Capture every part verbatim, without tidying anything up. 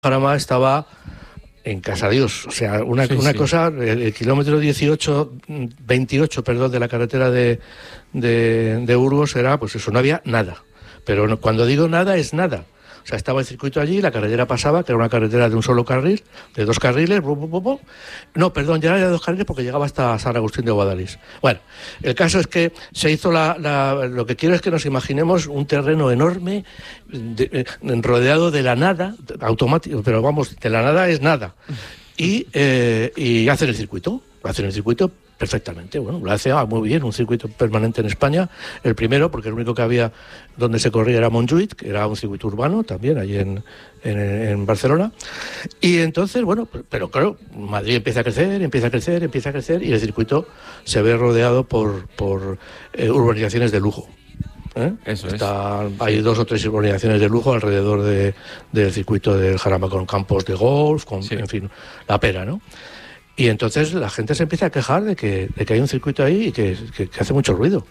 Jarama estaba en Casa Dios, o sea, una, sí, una sí. cosa, el, el kilómetro dieciocho, veintiocho, perdón, de la carretera de, de, de Burgos era, pues eso, no había nada. Pero no, cuando digo nada, es nada. O sea, estaba el circuito allí, la carretera pasaba, que era una carretera de un solo carril, de dos carriles, bu, bu, bu, bu. no, perdón, ya era de dos carriles porque llegaba hasta San Agustín de Guadalís. Bueno, el caso es que se hizo la, la lo que quiero es que nos imaginemos un terreno enorme, de, eh, rodeado de la nada, automático, pero vamos, de la nada es nada. Y, eh, y hacen el circuito, hacen el circuito perfectamente, bueno, lo hace ah, muy bien, un circuito permanente en España, el primero, porque el único que había donde se corría era Montjuïc, que era un circuito urbano también, allí en, en, en Barcelona, y entonces, bueno, pero claro, Madrid empieza a crecer, empieza a crecer, empieza a crecer, y el circuito se ve rodeado por, por eh, urbanizaciones de lujo. ¿Eh? Eso Está, es. hay sí. dos o tres urbanizaciones de lujo alrededor de, del circuito del Jarama, con campos de golf, con, Sí. en fin, la pera, ¿no? Y entonces la gente se empieza a quejar de que, de que hay un circuito ahí y que, que, que hace mucho ruido.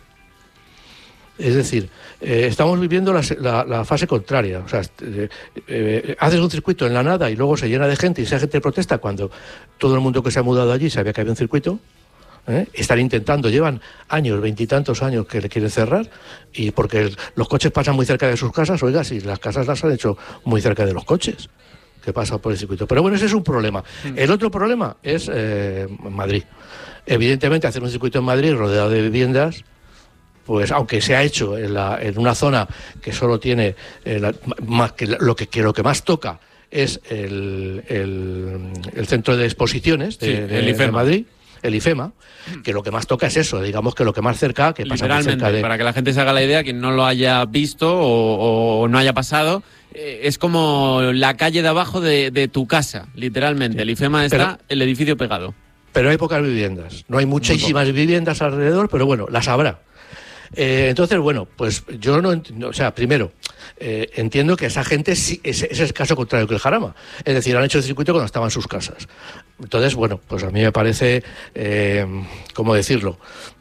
Es decir, eh, estamos viviendo la, la, la fase contraria. O sea, eh, eh, haces un circuito en la nada y luego se llena de gente y esa gente protesta cuando todo el mundo que se ha mudado allí sabía que había un circuito. ¿Eh? Están intentando, llevan años, veintitantos años que le quieren cerrar, y porque el, los coches pasan muy cerca de sus casas. Oiga, si las casas las han hecho muy cerca de los coches que pasan por el circuito. Pero bueno, ese es un problema. El otro problema es eh, Madrid. Evidentemente, hacer un circuito en Madrid rodeado de viviendas, pues aunque se ha hecho en, la, en una zona que solo tiene eh, la, más que lo que, que lo que más toca es el, el, el centro de exposiciones de, Sí, de, el IFEMA. de Madrid, el IFEMA, que lo que más toca es eso, digamos que lo que más cerca, que pasa muy Literalmente, cerca de... para que la gente se haga la idea, quien no lo haya visto o, o no haya pasado, eh, es como la calle de abajo de, de tu casa, literalmente. Sí. El IFEMA está Pero- el edificio pegado. Pero hay pocas viviendas, no hay muchísimas viviendas alrededor, pero bueno, las habrá. Eh, entonces, bueno, pues yo no entiendo, o sea, primero, eh, entiendo que esa gente sí, ese, ese es el caso contrario que el Jarama. Es decir, han hecho el circuito cuando estaban en sus casas. Entonces, bueno, pues a mí me parece, eh, ¿cómo decirlo?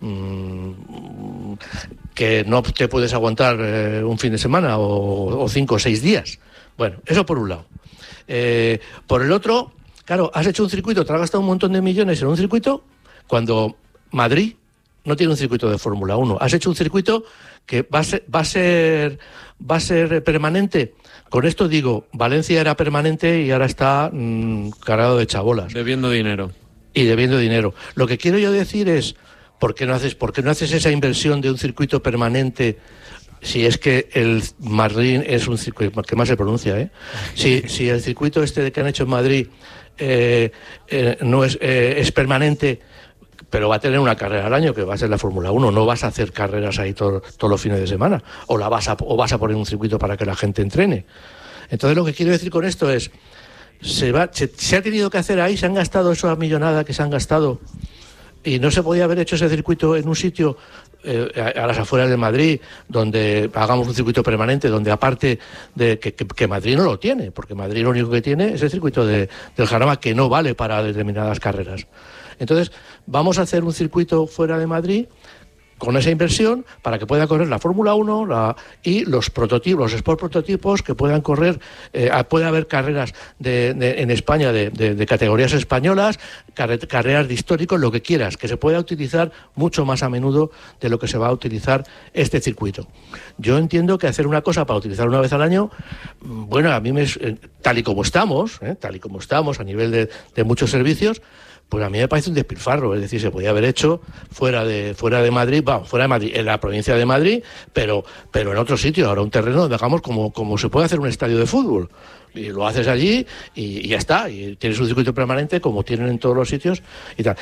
Mm, que no te puedes aguantar eh, un fin de semana o, o cinco o seis días. Bueno, eso por un lado. Eh, por el otro, claro, has hecho un circuito, te has gastado un montón de millones en un circuito cuando Madrid no tiene un circuito de Fórmula uno. Has hecho un circuito que va a ser, va a ser, va a ser permanente. Con esto digo, Valencia era permanente y ahora está mmm, cargado de chabolas Debiendo dinero. y debiendo dinero. Lo que quiero yo decir es, ¿por qué no haces, por qué no haces esa inversión de un circuito permanente? Si es que el Madrid es un circuito, que más se pronuncia, ¿eh? Si, si el circuito este que han hecho en Madrid eh, eh, no es, eh, es permanente, pero va a tener una carrera al año, que va a ser la Fórmula uno. No vas a hacer carreras ahí todo, todos los fines de semana, o la vas a, o vas a poner un circuito para que la gente entrene. Entonces lo que quiero decir con esto es, se, va, se, se ha tenido que hacer ahí, se han gastado esa millonada que se han gastado, y no se podía haber hecho ese circuito en un sitio eh, a, a las afueras de Madrid, donde hagamos un circuito permanente, donde aparte de que, que, que Madrid no lo tiene, porque Madrid lo único que tiene es el circuito de, del Jarama, que no vale para determinadas carreras. Entonces, vamos a hacer un circuito fuera de Madrid con esa inversión para que pueda correr la Fórmula uno la, y los prototipos, los sport prototipos que puedan correr, eh, puede haber carreras de, de, en España de, de, de categorías españolas, carre, carreras de históricos, lo que quieras, que se pueda utilizar mucho más a menudo de lo que se va a utilizar este circuito. Yo entiendo que hacer una cosa para utilizar una vez al año, bueno, a mí me, eh, tal y como estamos, eh, tal y como estamos a nivel de, de muchos servicios, pues a mí me parece un despilfarro. Es decir, se podía haber hecho fuera de fuera de Madrid, vamos, fuera de Madrid, en la provincia de Madrid, pero pero en otro sitio, ahora un terreno, digamos, como, como se puede hacer un estadio de fútbol. Y lo haces allí y, y ya está, y tienes un circuito permanente como tienen en todos los sitios y tal.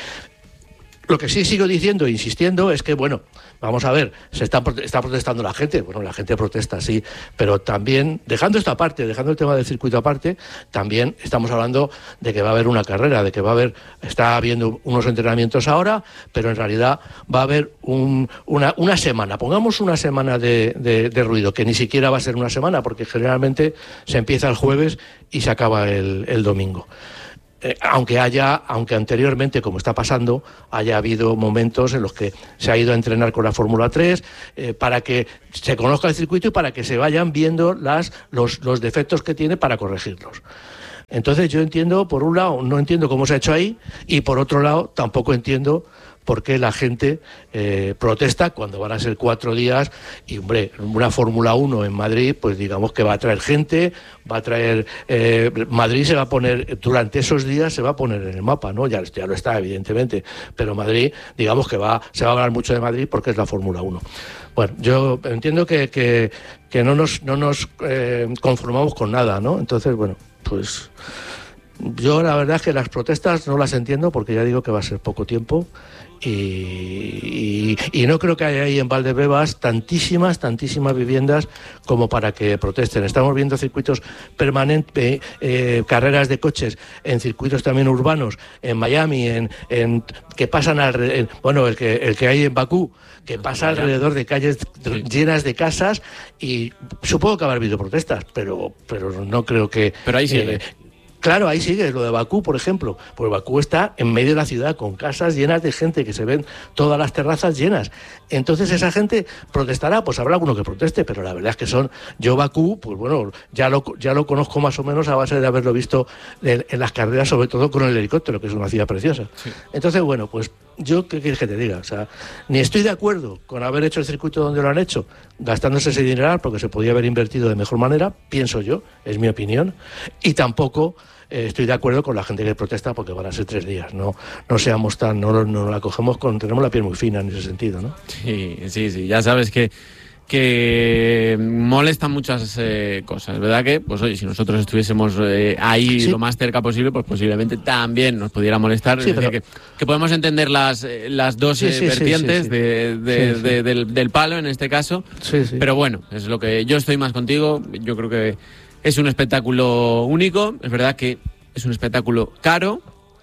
Lo que sí sigo diciendo e insistiendo es que, bueno, vamos a ver, se está, está protestando la gente, bueno, la gente protesta, sí, pero también, dejando esta parte, dejando el tema del circuito aparte, también estamos hablando de que va a haber una carrera, de que va a haber, está habiendo unos entrenamientos ahora, pero en realidad va a haber un, una, una semana, pongamos una semana de, de, de ruido, que ni siquiera va a ser una semana, porque generalmente se empieza el jueves y se acaba el, el domingo. Eh, aunque haya, aunque anteriormente, como está pasando, haya habido momentos en los que se ha ido a entrenar con la Fórmula tres eh, para que se conozca el circuito y para que se vayan viendo las, los, los defectos que tiene para corregirlos. Entonces yo entiendo, por un lado, no entiendo cómo se ha hecho ahí, y por otro lado, tampoco entiendo por qué la gente eh, protesta cuando van a ser cuatro días y, hombre, una Fórmula uno en Madrid, pues digamos que va a traer gente, va a traer... Eh, Madrid se va a poner, durante esos días se va a poner en el mapa, ¿no? Ya, ya lo está, evidentemente, pero Madrid, digamos que va se va a hablar mucho de Madrid porque es la Fórmula uno. Bueno, yo entiendo que, que, que no nos, no nos eh, conformamos con nada, ¿no? Entonces, bueno, pues... Yo la verdad es que las protestas no las entiendo porque ya digo que va a ser poco tiempo y, y, y no creo que haya ahí en Valdebebas tantísimas, tantísimas viviendas como para que protesten. Estamos viendo circuitos permanentes, eh, carreras de coches en circuitos también urbanos, en Miami, en, en que pasan alrededor, bueno, el que, el que hay en Bakú, que pasa alrededor de calles sí. llenas de casas, y supongo que habrá habido protestas, pero, pero no creo que... Pero ahí sigue. Eh, Claro, ahí sigue, lo de Bakú, por ejemplo. Pues Bakú está en medio de la ciudad, con casas llenas de gente, que se ven todas las terrazas llenas. Entonces esa gente protestará, pues habrá alguno que proteste, pero la verdad es que son... Yo Bakú, pues bueno, ya lo, ya lo conozco más o menos a base de haberlo visto en, en las carreras, sobre todo con el helicóptero, que es una ciudad preciosa. Sí. Entonces, bueno, pues yo, ¿qué quieres que te diga? O sea, ni estoy de acuerdo con haber hecho el circuito donde lo han hecho, gastándose ese dineral, porque se podía haber invertido de mejor manera, pienso yo, es mi opinión, y tampoco... Eh, estoy de acuerdo con la gente que protesta porque van a ser tres días, no no seamos tan, no, no la cogemos con, tenemos la piel muy fina en ese sentido, ¿no? Sí, sí, sí, ya sabes que que molestan muchas eh, cosas, ¿verdad? Que, pues oye, si nosotros estuviésemos eh, ahí sí. lo más cerca posible, pues posiblemente también nos pudiera molestar. Sí, es decir, pero... que, que podemos entender las, las dos sí, sí, eh, vertientes sí, sí, sí. De, de, sí, sí. De, del, del palo en este caso, sí, sí. pero bueno, es lo que yo estoy más contigo. Yo creo que es un espectáculo único, es verdad que es un espectáculo caro,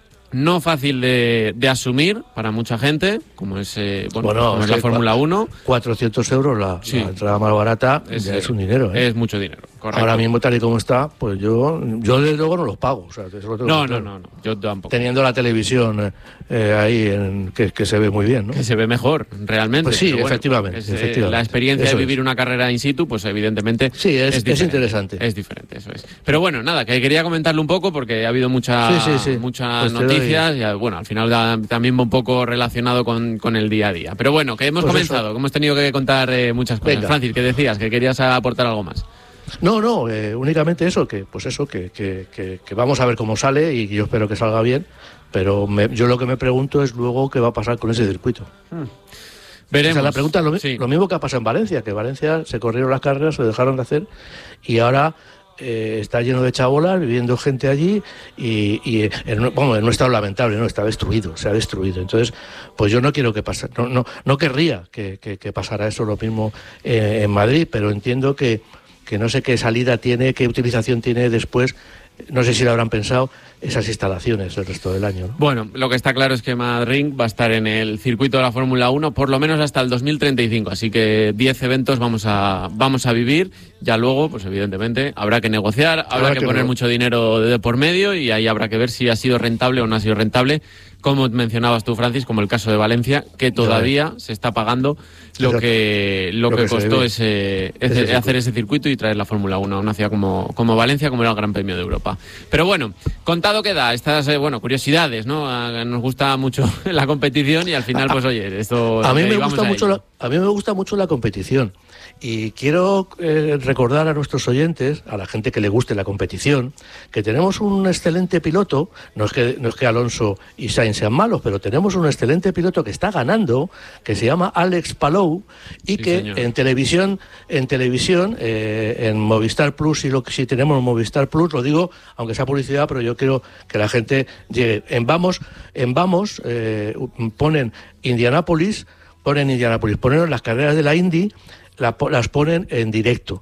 no fácil de, de asumir para mucha gente, como es, eh, bueno, bueno, como es la Fórmula uno. cuatrocientos euros la, sí. la entrada más barata, es, ya es un dinero. ¿eh? Es mucho dinero, correcto. Ahora mismo, tal y como está, pues yo yo desde luego no los pago. O sea, eso lo no, no, no, no, yo tampoco. Teniendo la televisión eh, ahí, en, que, que se ve muy bien, ¿no? Que se ve mejor, realmente. Pues sí, bueno, efectivamente, es, efectivamente. La experiencia eso de vivir es. una carrera in situ, pues evidentemente sí, es, es, es interesante. Es diferente, eso es. Pero bueno, nada, que quería comentarlo un poco porque ha habido mucha, sí, sí, sí. muchas pues noticias y, bueno, al final da, también va un poco relacionado con, con el día a día. Pero bueno, que hemos pues comenzado, que hemos tenido que contar eh, muchas cosas. Venga. Francis, ¿qué decías? Que querías aportar algo más. No, no, eh, únicamente eso, que pues eso, que, que, que, que vamos a ver cómo sale y yo espero que salga bien, pero me, yo lo que me pregunto es luego qué va a pasar con ese circuito. Hmm. Veremos. O sea, la pregunta es lo, sí. lo mismo que ha pasado en Valencia, que en Valencia se corrieron las carreras, se dejaron de hacer y ahora eh, está lleno de chabolas, viviendo gente allí y, y en, bueno, en un estado lamentable, no, está destruido, se ha destruido. Entonces, pues yo no quiero que pase, no, no, no querría que, que, que pasara eso lo mismo eh, en Madrid, pero entiendo que que no sé qué salida tiene, qué utilización tiene después, no sé si lo habrán pensado, esas instalaciones el resto del año, ¿no? Bueno, lo que está claro es que Madrid va a estar en el circuito de la Fórmula uno por lo menos hasta el dos mil treinta y cinco, así que diez eventos vamos a vamos a vivir, ya luego, pues evidentemente, habrá que negociar, habrá, habrá que, que poner no. mucho dinero de por medio y ahí habrá que ver si ha sido rentable o no ha sido rentable, como mencionabas tú, Francis, como el caso de Valencia, que todavía se está pagando lo Exacto. que lo, lo que, que costó ese, ese, ese hacer ese circuito y traer la Fórmula uno a una ciudad como, como Valencia, como era el Gran Premio de Europa. Pero bueno, contado queda, estas eh, bueno, curiosidades, ¿no? A, nos gusta mucho la competición y al final, pues oye, esto... A mí me gusta mucho la, a mí me gusta mucho la competición. Y quiero eh, recordar a nuestros oyentes, a la gente que le guste la competición, que tenemos un excelente piloto, no es que, no es que Alonso y Sainz sean malos, pero tenemos un excelente piloto que está ganando, que se llama Alex Palou, y sí, que señor. en televisión, en televisión, eh, en Movistar Plus, y lo que si tenemos Movistar Plus, lo digo, aunque sea publicidad, pero yo quiero que la gente llegue. En Vamos, en Vamos eh, ponen Indianápolis, ponen Indianápolis, ponen las carreras de la Indy, La, las ponen en directo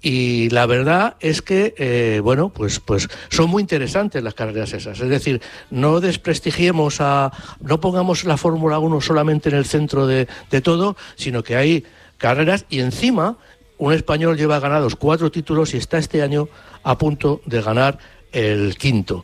y la verdad es que eh, bueno pues pues son muy interesantes las carreras esas, es decir, no desprestigiemos a no pongamos la Fórmula uno solamente en el centro de, de todo, sino que hay carreras y encima un español lleva ganados cuatro títulos y está este año a punto de ganar el quinto.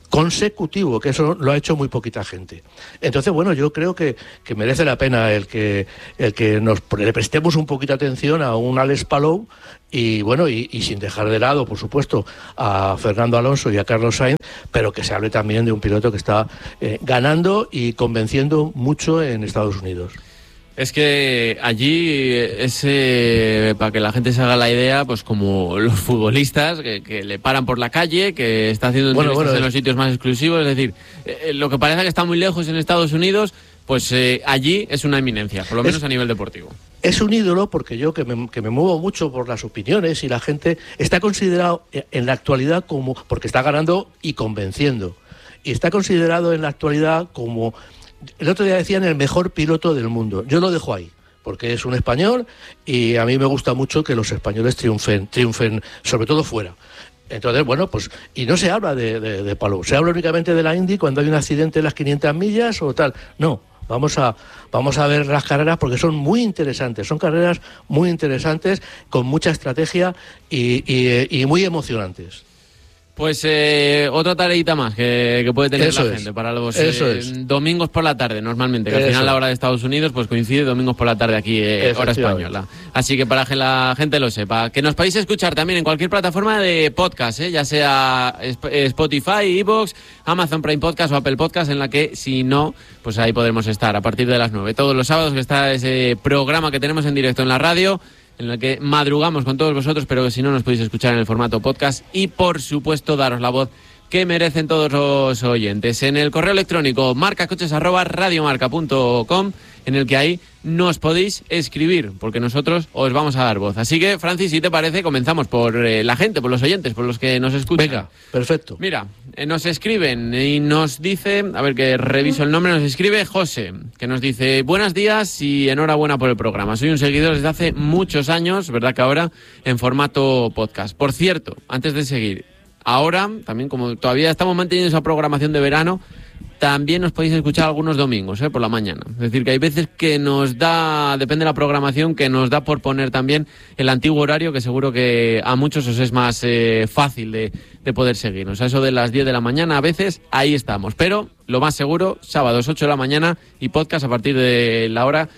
consecutivo, que eso lo ha hecho muy poquita gente. Entonces, bueno, yo creo que, que merece la pena el que el que nos le prestemos un poquito de atención a un Alex Palou y bueno, y, y sin dejar de lado, por supuesto, a Fernando Alonso y a Carlos Sainz, pero que se hable también de un piloto que está eh, ganando y convenciendo mucho en Estados Unidos. Es que allí es, eh, para que la gente se haga la idea, pues como los futbolistas que, que le paran por la calle, que está haciendo entrevistas bueno, bueno, en los sitios más exclusivos, es decir, eh, lo que parece que está muy lejos en Estados Unidos, pues eh, allí es una eminencia, por lo menos es, a nivel deportivo. Es un ídolo porque yo que me, que me muevo mucho por las opiniones y la gente está considerado en la actualidad como, porque está ganando y convenciendo, y está considerado en la actualidad como... El otro día decían el mejor piloto del mundo. Yo lo dejo ahí, porque es un español y a mí me gusta mucho que los españoles triunfen, triunfen sobre todo fuera. Entonces, bueno, pues, y no se habla de, de, de Palou, se habla únicamente de la Indy cuando hay un accidente en las quinientas millas o tal. No, vamos a, vamos a ver las carreras porque son muy interesantes, son carreras muy interesantes, con mucha estrategia y, y, y muy emocionantes. Pues eh, otra tareita más que, que puede tener Eso la es. gente para los Eso eh, es. domingos por la tarde normalmente, que al Eso. final la hora de Estados Unidos pues coincide domingos por la tarde aquí, eh, hora española. Así que para que la gente lo sepa, que nos podéis escuchar también en cualquier plataforma de podcast, ¿eh? Ya sea Spotify, iVoox, Amazon Prime Podcast o Apple Podcast, en la que si no, pues ahí podremos estar a partir de las nueve. Todos los sábados que está ese programa que tenemos en directo en la radio, en la que madrugamos con todos vosotros, pero que si no nos podéis escuchar en el formato podcast y, por supuesto, daros la voz que merecen todos los oyentes. En el correo electrónico marcacoches arroba radiomarca punto com, en el que ahí nos podéis escribir, porque nosotros os vamos a dar voz. Así que, Francis, si te parece, comenzamos por eh, la gente, por los oyentes, por los que nos escuchan. Venga, perfecto. Mira, eh, nos escriben y nos dice, a ver que reviso el nombre, nos escribe José, que nos dice: buenos días y enhorabuena por el programa. Soy un seguidor desde hace muchos años, verdad que ahora en formato podcast. Por cierto, antes de seguir, ahora, también como todavía estamos manteniendo esa programación de verano, también nos podéis escuchar algunos domingos, ¿eh? Por la mañana. Es decir, que hay veces que nos da, depende de la programación, que nos da por poner también el antiguo horario, que seguro que a muchos os es más eh, fácil de, de poder seguirnos. A eso de las diez de la mañana, a veces, ahí estamos. Pero, lo más seguro, sábados ocho de la mañana y podcast a partir de la hora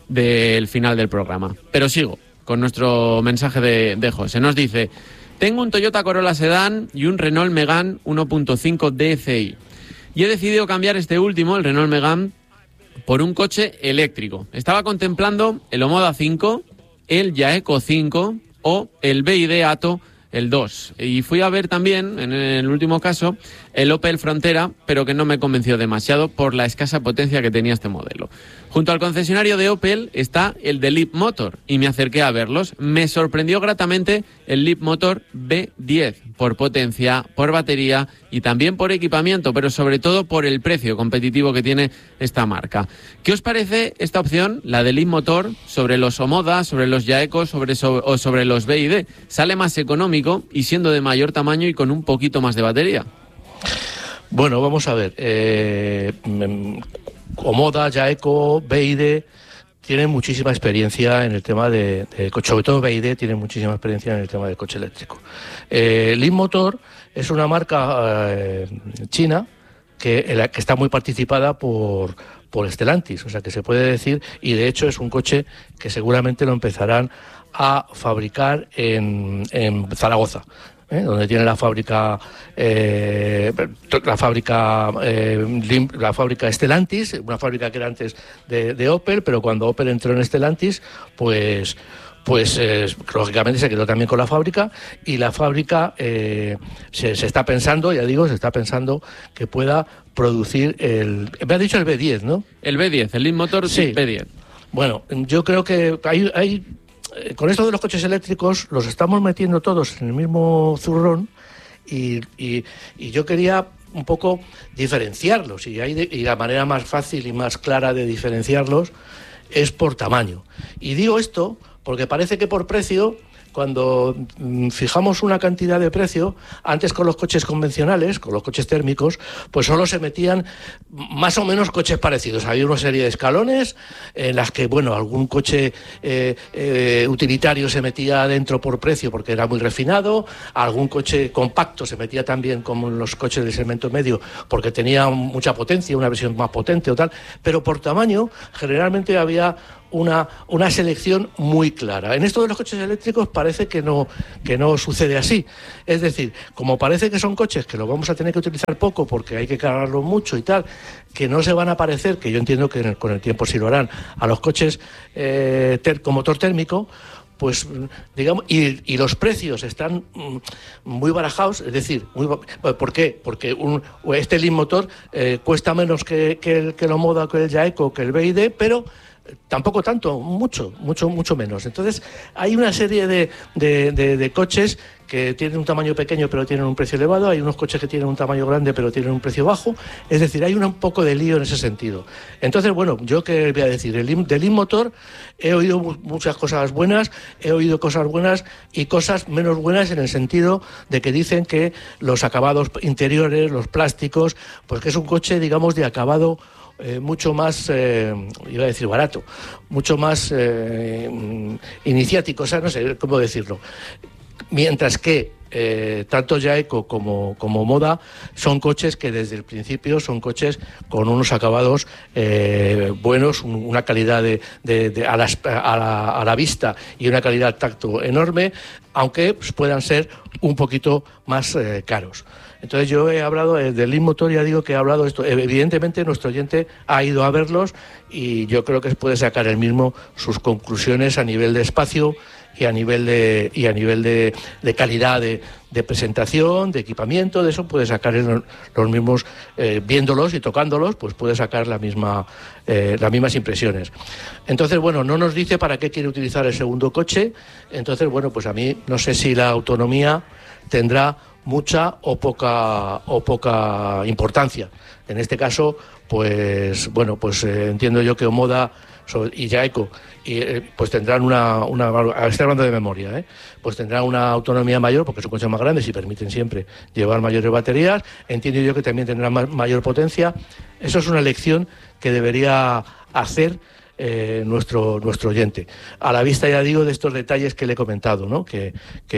del final del programa. Pero sigo con nuestro mensaje de, de José. Nos dice: tengo un Toyota Corolla Sedán y un Renault Megane uno punto cinco D C I. Y he decidido cambiar este último, el Renault Megane, por un coche eléctrico. Estaba contemplando el Omoda cinco, el Yaeco cinco o el B Y D Atto, el dos. Y fui a ver también, en el último caso, el Opel Frontera, pero que no me convenció demasiado por la escasa potencia que tenía este modelo. Junto al concesionario de Opel está el de Leapmotor y me acerqué a verlos. Me sorprendió gratamente el Leapmotor B diez por potencia, por batería y también por equipamiento, pero sobre todo por el precio competitivo que tiene esta marca. ¿Qué os parece esta opción, la de Leapmotor, sobre los Omoda, sobre los Yaeco sobre, sobre, o sobre los B Y D? ¿Sale más económico y siendo de mayor tamaño y con un poquito más de batería? Bueno, vamos a ver. Eh, Omoda, Yaeco, B Y D tienen muchísima experiencia en el tema de, de coche, sobre todo B Y D tiene muchísima experiencia en el tema del coche eléctrico. Eh, Leapmotor es una marca eh, china que, que está muy participada por, por Stellantis, o sea que se puede decir, y de hecho es un coche que seguramente lo empezarán a fabricar en, en Zaragoza. ¿Eh? Donde tiene la fábrica eh, la fábrica eh, la fábrica Stellantis, una fábrica que era antes de, de Opel, pero cuando Opel entró en Stellantis, pues pues eh, lógicamente se quedó también con la fábrica y la fábrica eh, se, se está pensando, ya digo, se está pensando que pueda producir el, me ha dicho el B diez, ¿no? El B diez, el Leapmotor sí. B diez. Bueno, yo creo que hay, hay con esto de los coches eléctricos los estamos metiendo todos en el mismo zurrón y, y, y yo quería un poco diferenciarlos y, hay de, y la manera más fácil y más clara de diferenciarlos es por tamaño. Y digo esto porque parece que por precio cuando mm, fijamos una cantidad de precio, antes con los coches convencionales, con los coches térmicos, pues solo se metían más o menos coches parecidos. Había una serie de escalones en las que, bueno, algún coche eh, eh, utilitario se metía dentro por precio porque era muy refinado, algún coche compacto se metía también como en los coches del segmento medio porque tenía mucha potencia, una versión más potente o tal, pero por tamaño generalmente había Una, una selección muy clara. En esto de los coches eléctricos parece que no, que no sucede así. Es decir, como parece que son coches que los vamos a tener que utilizar poco porque hay que cargarlos mucho y tal, que no se van a parecer, que yo entiendo que en el, con el tiempo sí lo harán, a los coches eh, ter, con motor térmico, pues digamos, y, y los precios están mm, muy barajados, es decir, muy, ¿por qué? Porque un, este Lean Motor eh, cuesta menos que, que, el, que el Omoda, que el Jaeco, que el B Y D, pero tampoco tanto, mucho, mucho, mucho menos. Entonces, hay una serie de, de, de, de coches que tienen un tamaño pequeño pero tienen un precio elevado, hay unos coches que tienen un tamaño grande pero tienen un precio bajo, es decir, hay un poco de lío en ese sentido. Entonces, bueno, yo qué voy a decir, el, del Lean Motor he oído muchas cosas buenas, he oído cosas buenas y cosas menos buenas en el sentido de que dicen que los acabados interiores, los plásticos, pues que es un coche, digamos, de acabado Eh, mucho más, eh, iba a decir barato, mucho más eh, iniciático, o sea, no sé cómo decirlo. Mientras que eh, tanto Jaeco como, como Moda son coches que desde el principio son coches con unos acabados eh, buenos, un, una calidad de, de, de, a, las, a, la, a la vista y una calidad al tacto enorme, aunque pues, puedan ser un poquito más eh, caros. Entonces yo he hablado del Lean Motor, ya digo que he hablado de esto. Evidentemente nuestro oyente ha ido a verlos y yo creo que puede sacar él mismo sus conclusiones a nivel de espacio y a nivel de y a nivel de, de calidad de, de presentación, de equipamiento, de eso puede sacar él los mismos, eh, viéndolos y tocándolos, pues puede sacar la misma, eh, las mismas impresiones. Entonces, bueno, no nos dice para qué quiere utilizar el segundo coche. Entonces, bueno, pues a mí no sé si la autonomía tendrá mucha o poca o poca importancia. En este caso, pues bueno, pues eh, entiendo yo que Omoda y Jaeco y, eh, pues tendrán una, una estoy hablando de memoria, ¿eh? Pues tendrán una autonomía mayor porque son coches más grandes y permiten siempre llevar mayores baterías. Entiendo yo que también tendrán más, mayor potencia. Eso es una elección que debería hacer Eh, nuestro nuestro oyente. A la vista, ya digo, de estos detalles que le he comentado, ¿no? Que,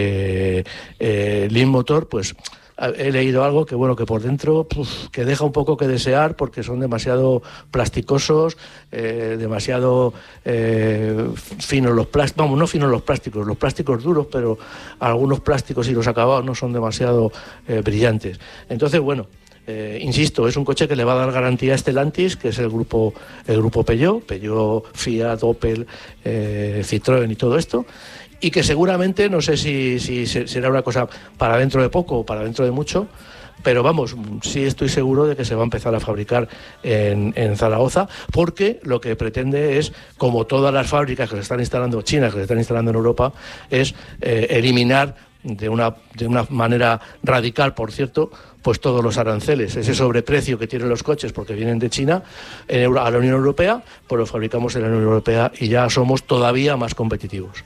que eh, Lean Motor, pues he leído algo que bueno que por dentro puf, que deja un poco que desear porque son demasiado plasticosos, eh, demasiado eh, finos los plásticos, vamos, no finos los plásticos, los plásticos duros, pero algunos plásticos y los acabados no son demasiado eh, brillantes. Entonces, bueno, Eh, insisto, es un coche que le va a dar garantía a Stellantis, que es el grupo el grupo Peugeot, Peugeot, Fiat, Opel, eh, Citroën y todo esto, y que seguramente, no sé si, si será una cosa para dentro de poco o para dentro de mucho, pero vamos, sí estoy seguro de que se va a empezar a fabricar en, en Zaragoza, porque lo que pretende es, como todas las fábricas que se están instalando, chinas que se están instalando en Europa, es eh, eliminar de una, de una manera radical, por cierto, pues todos los aranceles, ese sobreprecio que tienen los coches porque vienen de China en Euro, a la Unión Europea, pues los fabricamos en la Unión Europea y ya somos todavía más competitivos.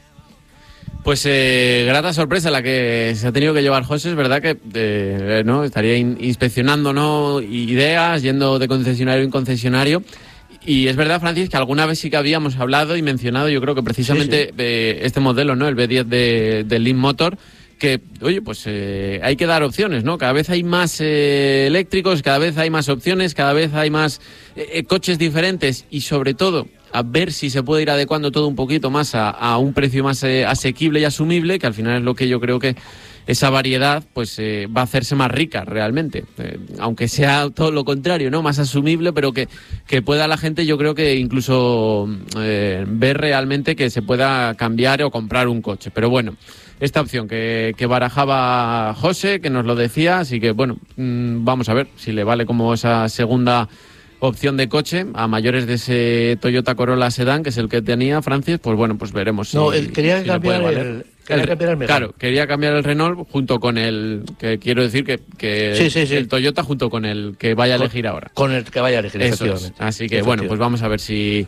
Pues eh, grata sorpresa la que se ha tenido que llevar José, es verdad que eh, no estaría in, inspeccionando no ideas, yendo de concesionario en concesionario. Y es verdad, Francis, que alguna vez sí que habíamos hablado y mencionado, yo creo que precisamente sí, sí. Eh, este modelo, ¿no? El B diez de, de Lean Motor, que, oye, pues eh, hay que dar opciones, ¿no? Cada vez hay más eh, eléctricos, cada vez hay más opciones, cada vez hay más eh, coches diferentes y, sobre todo, a ver si se puede ir adecuando todo un poquito más a, a un precio más eh, asequible y asumible, que al final es lo que yo creo que esa variedad pues eh, va a hacerse más rica realmente, eh, aunque sea todo lo contrario, ¿no? Más asumible, pero que, que pueda la gente, yo creo que incluso eh, ver realmente que se pueda cambiar o comprar un coche. Pero bueno, esta opción que, que barajaba José, que nos lo decía, así que bueno, mmm, vamos a ver si le vale como esa segunda opción de coche a mayores de ese Toyota Corolla Sedán, que es el que tenía Francis, pues bueno, pues veremos si, no, él quería si cambiar le puede el, Quería el, cambiar el Megane. Claro, quería cambiar el Renault junto con el... que quiero decir que, que sí, sí, sí. el Toyota junto con el que vaya a elegir con, ahora. Con el que vaya a elegir, Eso efectivamente. Es. Así que bueno, pues vamos a ver si,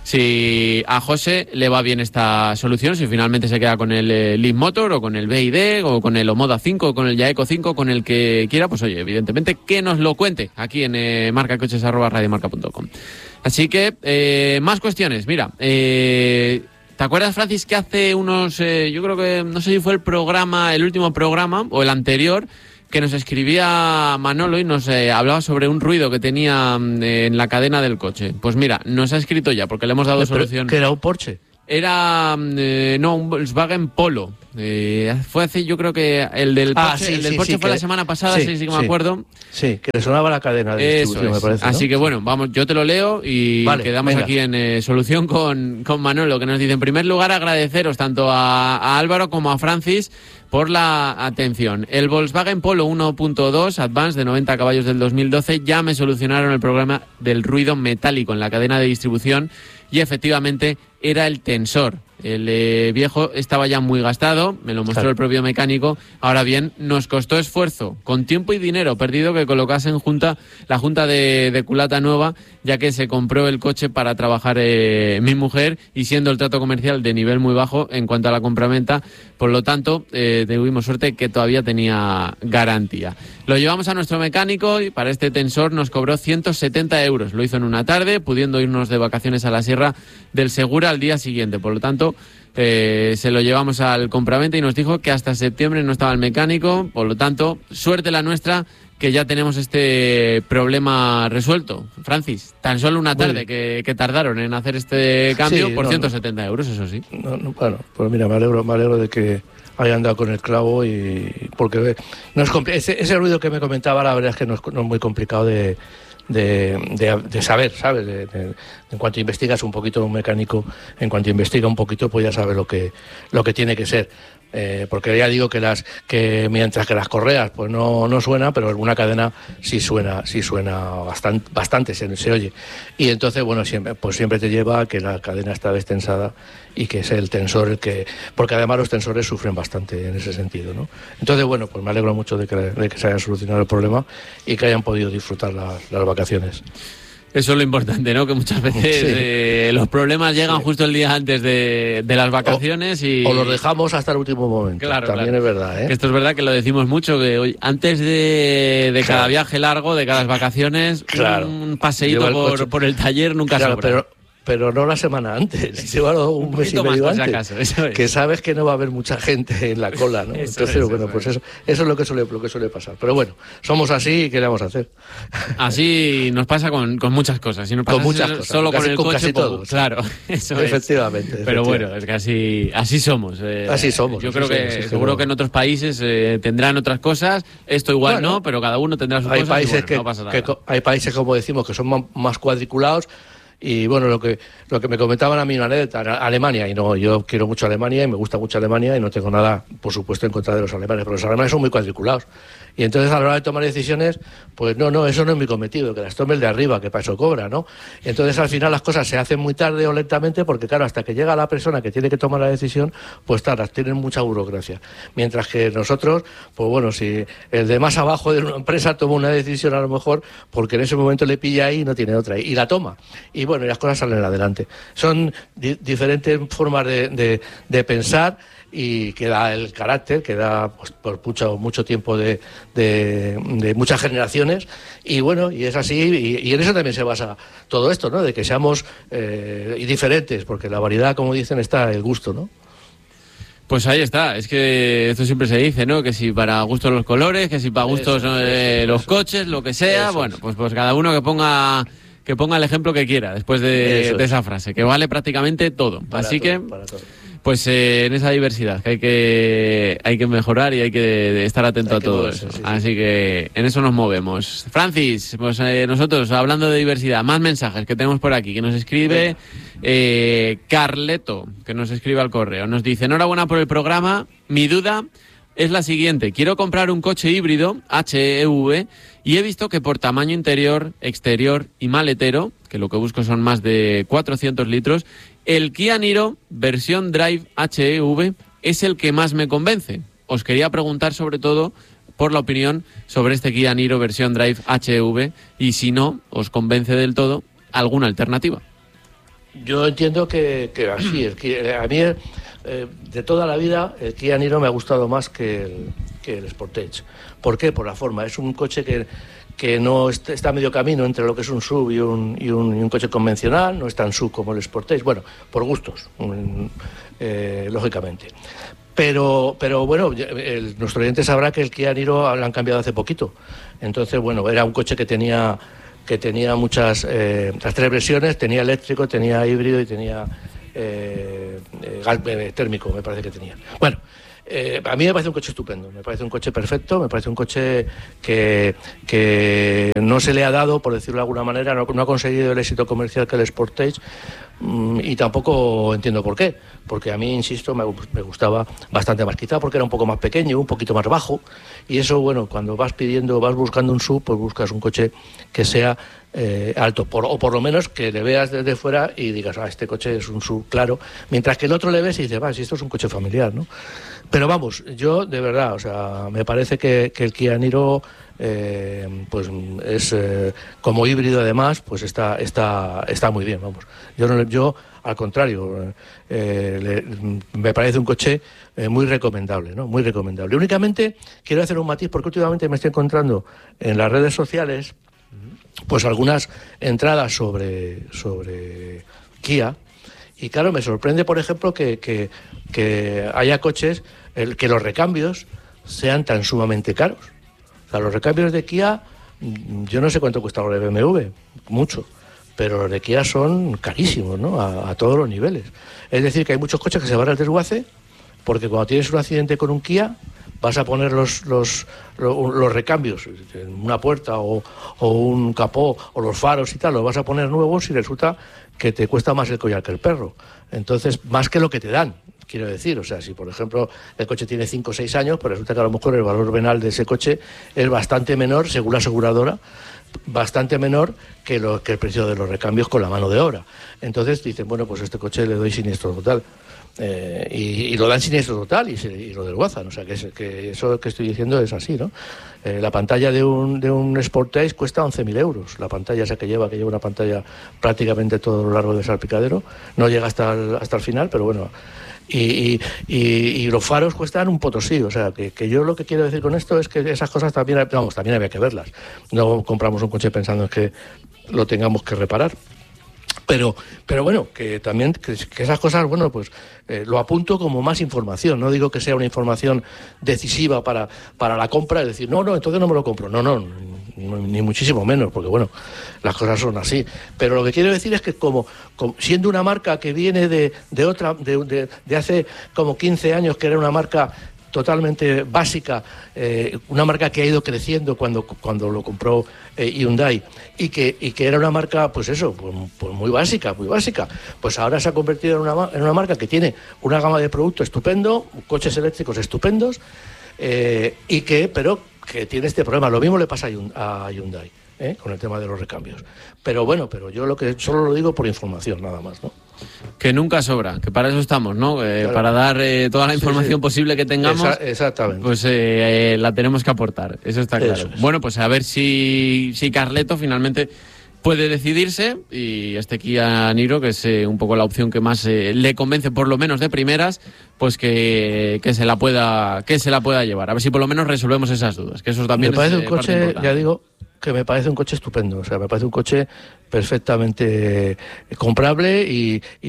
si a José le va bien esta solución, si finalmente se queda con el eh, Leaf Motor o con el B I D o con el Omoda cinco o con el Yaeco cinco, con el que quiera, pues oye, evidentemente que nos lo cuente aquí en eh, marcacoches arroba radiomarca punto com. Así que, eh, más cuestiones. Mira, eh... ¿te acuerdas, Francis, que hace unos, eh, yo creo que, no sé si fue el programa, el último programa o el anterior, que nos escribía Manolo y nos eh, hablaba sobre un ruido que tenía eh, en la cadena del coche? Pues mira, nos ha escrito ya, porque le hemos dado Pero, solución. ¿que era un Porsche? Era, eh, no, un Volkswagen Polo. Eh, fue hace, yo creo que el del Porsche, ah, sí, el del sí, Porsche sí, fue que, la semana pasada, sí, sí, sí que me sí, acuerdo. Sí, que le sonaba la cadena de Eso distribución, es. me parece, ¿no? Así que bueno, vamos, yo te lo leo y vale, quedamos venga. aquí en eh, solución con, con Manolo, que nos dice: en primer lugar, agradeceros tanto a, a Álvaro como a Francis por la atención. El Volkswagen Polo uno punto dos Advance de noventa caballos del dos mil doce ya me solucionaron el problema del ruido metálico en la cadena de distribución y efectivamente era el tensor. El eh, viejo estaba ya muy gastado, me lo mostró claro. el propio mecánico. Ahora bien, nos costó esfuerzo, con tiempo y dinero perdido, que colocasen junta, la junta de, de culata nueva, ya que se compró el coche para trabajar eh, mi mujer, y siendo el trato comercial de nivel muy bajo en cuanto a la compraventa, por lo tanto, eh, tuvimos suerte que todavía tenía garantía. Lo llevamos a nuestro mecánico y para este tensor nos cobró ciento setenta euros. Lo hizo en una tarde, pudiendo irnos de vacaciones a la Sierra del Segura al día siguiente. Por lo tanto, eh, se lo llevamos al compraventa y nos dijo que hasta septiembre no estaba el mecánico. Por lo tanto, suerte la nuestra, que ya tenemos este problema resuelto. Francis, tan solo una tarde que, que tardaron en hacer este cambio, sí, por no, ciento setenta euros, eso sí. No, no, bueno, pues mira, me alegro, me alegro de que hayan dado con el clavo, y porque no es ese, ese ruido que me comentaba, la verdad es que no es, no es muy complicado de, de, de, de saber, ¿sabes? De, de, en cuanto investigas un poquito, un mecánico, en cuanto investiga un poquito, pues ya sabe lo que, lo que tiene que ser. Eh, porque ya digo que las que mientras que las correas pues no, no suena, pero alguna cadena sí suena, sí suena bastante, bastante se, se oye. Y entonces, bueno, siempre, pues siempre te lleva a que la cadena está destensada y que es el tensor el que, porque además los tensores sufren bastante en ese sentido, ¿no? Entonces, bueno, pues me alegro mucho de que, de que se haya solucionado el problema y que hayan podido disfrutar las, las vacaciones. Eso es lo importante, ¿no? Que muchas veces sí. eh, los problemas llegan sí. justo el día antes de, de las vacaciones o, y... O los dejamos hasta el último momento. Claro, También claro. es verdad, ¿eh? Que esto es verdad que lo decimos mucho, que hoy, antes de, de cada claro. viaje largo, de cada vacaciones, claro. un paseíto por, por el taller nunca claro, sobra. Pero... Pero no la semana antes, llévalo un, un mes y medio antes, acaso, eso es. Que sabes que no va a haber mucha gente en la cola, ¿no? Eso Entonces, es, bueno, eso pues es. eso, eso es lo que suele, lo que suele pasar. Pero bueno, somos así y ¿qué le vamos a hacer? Así nos pasa con, con muchas cosas. Si nos pasa con muchas solo cosas, con casi, el con coche, casi pues, todo. Claro, eso efectivamente, es. Pero bueno, es que así, así somos. Eh, así somos. Yo así creo que somos, seguro que en otros países eh, tendrán otras cosas. Esto igual bueno, no, pero cada uno tendrá sus hay cosas. Países Y bueno, que, no pasa nada. que hay países, como decimos, que son más cuadriculados. Y bueno, lo que lo que me comentaban a mí una anécdota, Alemania, y no, yo quiero mucho Alemania y me gusta mucho Alemania y no tengo nada, por supuesto, en contra de los alemanes, pero los alemanes son muy cuadriculados. Y entonces a la hora de tomar decisiones, pues no, no, eso no es mi cometido, que las tome el de arriba, que para eso cobra, ¿no? Y entonces al final las cosas se hacen muy tarde o lentamente, porque claro, hasta que llega la persona que tiene que tomar la decisión, pues tardas, tienen mucha burocracia. Mientras que nosotros, pues bueno, si el de más abajo de una empresa toma una decisión a lo mejor, porque en ese momento le pilla ahí y no tiene otra, y la toma. Y bueno, y las cosas salen adelante. Son di- diferentes formas de, de, de pensar, y que da el carácter, que da pues, por mucho, mucho tiempo de, de, de muchas generaciones, y bueno, y es así, y, y en eso también se basa todo esto, ¿no? De que seamos eh, diferentes, porque la variedad, como dicen, está el gusto, ¿no? Pues ahí está, es que esto siempre se dice, ¿no? Que si para gustos los colores, que si para gustos eso, eh, eso, los eso. coches, lo que sea, eso, bueno, pues, pues cada uno que ponga... que ponga el ejemplo que quiera después de, de esa frase, que vale prácticamente todo. Para Así todo, que, para todo. pues eh, en esa diversidad que hay que hay que mejorar y hay que estar atento hay a todo moverse, eso. Sí, Así sí. que en eso nos movemos. Francis, pues eh, nosotros hablando de diversidad, más mensajes que tenemos por aquí, que nos escribe eh, Carleto, que nos escribe al correo. Nos dice: enhorabuena por el programa, mi duda es la siguiente. Quiero comprar un coche híbrido H E V y he visto que por tamaño interior, exterior y maletero, que lo que busco son más de cuatrocientos litros, el Kia Niro versión Drive H E V es el que más me convence. Os quería preguntar sobre todo por la opinión sobre este Kia Niro versión Drive H E V y si no os convence del todo, alguna alternativa. Yo entiendo que, que así, el Kia, a mí eh, de toda la vida el Kia Niro me ha gustado más que el, que el Sportage. ¿Por qué? Por la forma. Es un coche que, que no está, está a medio camino entre lo que es un S U V y un, y un, y un coche convencional, no es tan S U V como el Sportage, bueno, por gustos, um, eh, lógicamente. Pero, pero bueno, el, nuestro oyente sabrá que el Kia Niro lo han cambiado hace poquito. Entonces, bueno, era un coche que tenía que tenía muchas, eh, las tres versiones, tenía eléctrico, tenía híbrido y tenía eh, eh, térmico, me parece que tenía. Bueno, eh, a mí me parece un coche estupendo, me parece un coche perfecto, me parece un coche que, que no se le ha dado, por decirlo de alguna manera, no, no ha conseguido el éxito comercial que el Sportage. Y tampoco entiendo por qué, porque a mí, insisto, me, me gustaba bastante más, quizá porque era un poco más pequeño, un poquito más bajo, y eso, bueno, cuando vas pidiendo, vas buscando un S U V, pues buscas un coche que sea eh, alto, por, o por lo menos que le veas desde fuera y digas, ah, este coche es un S U V claro, mientras que el otro le ves y dices, va, si esto es un coche familiar, ¿no? Pero vamos, yo de verdad, o sea, me parece que, que el Kia Niro eh, pues es eh, como híbrido además, pues está está está muy bien, vamos. Yo no, yo al contrario, eh, le, me parece un coche eh, muy recomendable, ¿no? Muy recomendable. Únicamente quiero hacer un matiz porque últimamente me estoy encontrando en las redes sociales pues algunas entradas sobre sobre Kia. Y claro, me sorprende, por ejemplo, que, que, que haya coches el, que los recambios sean tan sumamente caros. O sea, los recambios de Kia, yo no sé cuánto cuesta los de B M W, mucho, pero los de Kia son carísimos, ¿no? A, a todos los niveles. Es decir, que hay muchos coches que se van al desguace porque cuando tienes un accidente con un Kia vas a poner los los, los, los recambios, una puerta o, o un capó o los faros y tal, los vas a poner nuevos y resulta que te cuesta más el collar que el perro. Entonces, más que lo que te dan, quiero decir. O sea, si por ejemplo el coche tiene cinco o seis años, pues resulta que a lo mejor el valor venal de ese coche es bastante menor, según la aseguradora, bastante menor que, lo, que el precio de los recambios con la mano de obra. Entonces dicen, bueno, pues este coche le doy siniestro total. Eh, y, y lo dan siniestro total y, se, y lo desguazan. O sea, que, es, que eso que estoy diciendo es así, ¿no? Eh, la pantalla de un, de un Sportage cuesta once mil euros. La pantalla esa que lleva, que lleva una pantalla prácticamente todo lo largo del salpicadero. No llega hasta el, hasta el final, pero bueno. Y, y, y, y los faros cuestan un potosí. O sea, que, que yo lo que quiero decir con esto es que esas cosas también, vamos, también había que verlas. No compramos un coche pensando en que lo tengamos que reparar. Pero, pero bueno, que también que, que esas cosas, bueno, pues eh, lo apunto como más información. No digo que sea una información decisiva para, para la compra, es decir, no, no, entonces no me lo compro. No, no, no, ni muchísimo menos, porque bueno, las cosas son así. Pero lo que quiero decir es que como, como siendo una marca que viene de, de otra, de, de, de hace como quince años, que era una marca totalmente básica, eh, una marca que ha ido creciendo cuando, cuando lo compró eh, Hyundai y que, y que era una marca, pues eso, pues, pues muy básica, muy básica. Pues ahora se ha convertido en una, en una marca que tiene una gama de productos estupendo, coches eléctricos estupendos, eh, y que, pero que tiene este problema. Lo mismo le pasa a Hyundai, ¿eh? Con el tema de los recambios. Pero bueno, pero yo lo que solo lo digo por información, nada más, ¿no? Que nunca sobra, que para eso estamos, ¿no? Eh, claro. Para dar eh, toda la información sí, sí. posible que tengamos. Esa, exactamente. Pues eh, eh, la tenemos que aportar, eso está claro. Eso es. Bueno, pues a ver si, si Carleto finalmente puede decidirse y este Kia Niro, que es eh, un poco la opción que más eh, le convence, por lo menos de primeras, pues que, que se la pueda que se la pueda llevar. A ver si por lo menos resolvemos esas dudas, que eso también me parece es un coche, importante. Ya digo, que me parece un coche estupendo, o sea, me parece un coche perfectamente comprable y, y,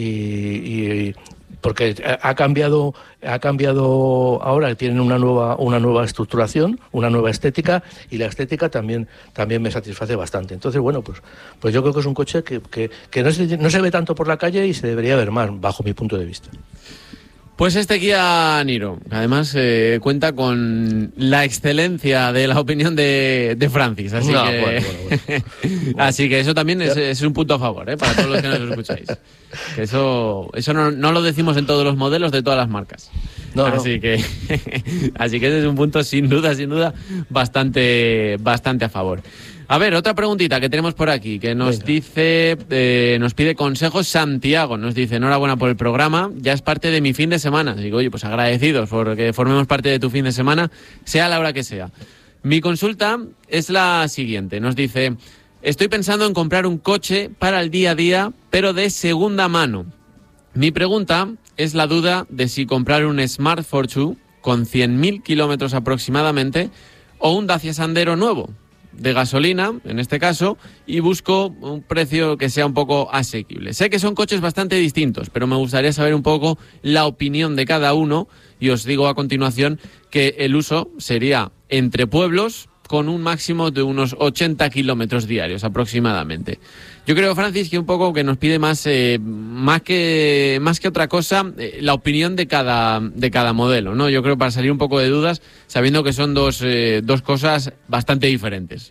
y porque ha cambiado ha cambiado ahora, tienen una nueva una nueva estructuración, una nueva estética, y la estética también también me satisface bastante. Entonces, bueno, pues pues yo creo que es un coche que, que, que no, se, no se ve tanto por la calle y se debería ver más, bajo mi punto de vista. Pues este Kia Niro, además eh, cuenta con la excelencia de la opinión de, de Francis, así no, que bueno, bueno, bueno. Así que eso también es, es un punto a favor, ¿eh? Para todos los que nos escucháis. Que eso eso no, no lo decimos en todos los modelos de todas las marcas. No, así no. que así que ese es un punto sin duda, sin duda, bastante bastante a favor. A ver, otra preguntita que tenemos por aquí, que nos Venga. dice, eh, nos pide consejos Santiago, nos dice, enhorabuena por el programa, ya es parte de mi fin de semana. Digo, oye, pues agradecidos por que formemos parte de tu fin de semana, sea la hora que sea. Mi consulta es la siguiente, nos dice, estoy pensando en comprar un coche para el día a día, pero de segunda mano. Mi pregunta es la duda de si comprar un Smart Fortwo con cien mil kilómetros aproximadamente o un Dacia Sandero nuevo, de gasolina, en este caso, y busco un precio que sea un poco asequible. Sé que son coches bastante distintos, pero me gustaría saber un poco la opinión de cada uno y os digo a continuación que el uso sería entre pueblos con un máximo de unos ochenta kilómetros diarios aproximadamente. Yo creo, Francis, que un poco que nos pide más, eh, más que más que otra cosa, eh, la opinión de cada de cada modelo, ¿no? Yo creo para salir un poco de dudas, sabiendo que son dos eh, dos cosas bastante diferentes.